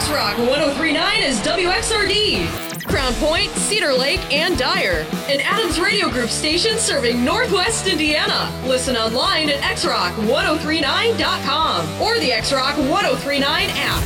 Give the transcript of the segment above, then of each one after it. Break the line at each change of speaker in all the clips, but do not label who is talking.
X-Rock 103.9 is WXRD. Crown Point, Cedar Lake, and Dyer. An Adams Radio Group station serving Northwest Indiana. Listen online at xrock1039.com or the X-Rock 1039 app.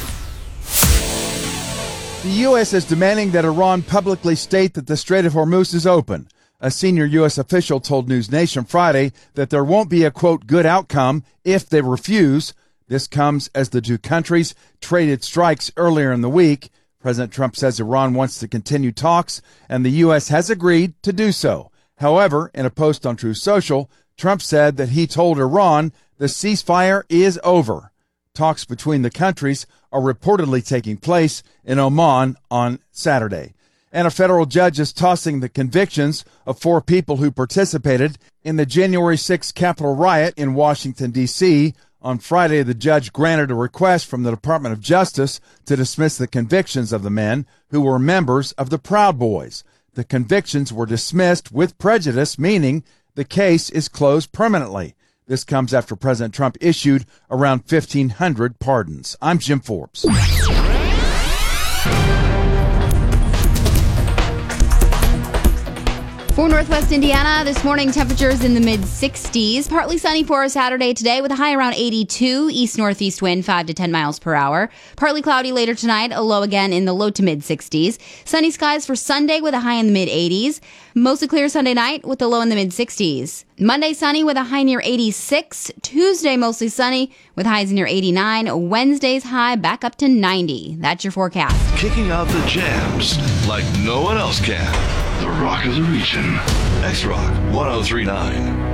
The U.S. is demanding that Iran publicly state that the Strait of Hormuz is open. A senior U.S. official told News Nation Friday that there won't be a, quote, good outcome if they refuse. This comes as the two countries traded strikes earlier in the week. President Trump says Iran wants to continue talks, and the U.S. has agreed to do so. However, in a post on Truth Social, Trump said that he told Iran the ceasefire is over. Talks between the countries are reportedly taking place in Oman on Saturday. And a federal judge is tossing the convictions of 4 people who participated in the January 6th Capitol riot in Washington, D.C. On Friday, the judge granted a request from the Department of Justice to dismiss the convictions of the men who were members of the Proud Boys. The convictions were dismissed with prejudice, meaning the case is closed permanently. This comes after President Trump issued around 1,500 pardons. I'm Jim Forbes.
For Northwest Indiana, this morning temperatures in the mid-60s. Partly sunny for a Saturday today with a high around 82. East-northeast wind 5 to 10 miles per hour. Partly cloudy later tonight, a low again in the low to mid-60s. Sunny skies for Sunday with a high in the mid-80s. Mostly clear Sunday night with a low in the mid-60s. Monday sunny with a high near 86. Tuesday mostly sunny with highs near 89. Wednesday's high back up to 90. That's your forecast.
Kicking out the jams like no one else can. The Rock of the Region. X-Rock 1039.